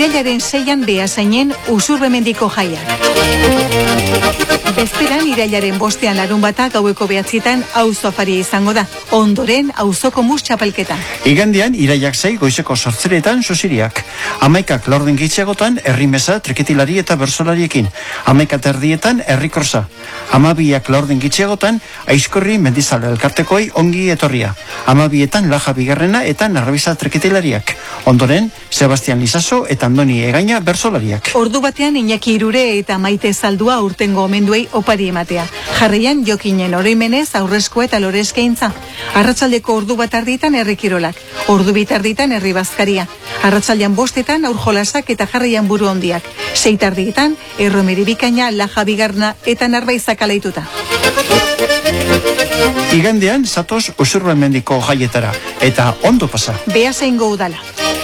Irailaren 6an Beasainen Usurbemendiko jaiak. Bezperan irailaren 5an larunbata gaueko 9etan auzo afaria izango da. Ondoren auzoko mus txapelketa. Igandean irailak 6 goizeko 8etan sosiriak. 11ak laurden gitxiagotan herrimesa, treketilari eta bersolariekin. 11:30 herrikorsa. 12ak laurden gitxiagotan Aizkorri Mendizale elkartekoi ongi etorria. 12etan Laja Bigarrena eta Narrabisa treketilariak. Ondoren Sebastian Lizaso eta Andoni Egaina bersolariak. Ordu batean Iñaki Irure eta Maite Zaldua urtengo omenduei opari ematea. Jarraian Jokinen oroimenez aurrezkoa eta loreskaintza. Arratsaldeko ordu 1:00 herrikirolak. Ordu 2:00 herri bazkaria. Arratsaldean 5:00 aurjolasak eta jarraian buru hondiak. 6:00 Erromeri Bikaina, Laja Bigarna eta Narbaizak alaituta. Igandean zatoz Usurbemendiko jaietara eta ondo pasa. Beasaingo udala.